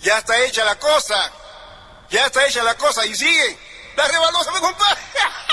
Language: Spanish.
Ya está hecha la cosa. Ya está hecha la cosa y sigue. La rebalosa, me compadre.